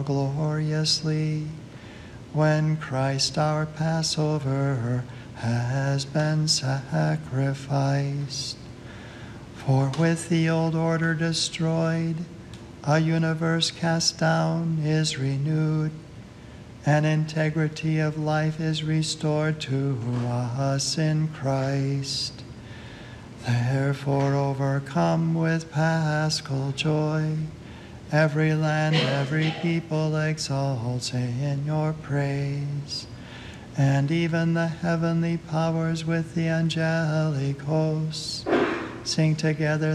gloriously when Christ our Passover has been sacrificed. For with the old order destroyed, a universe cast down is renewed, and integrity of life is restored to us in Christ. Therefore, overcome with paschal joy, every land, every people exalts in your praise. And even the heavenly powers with the angelic hosts sing together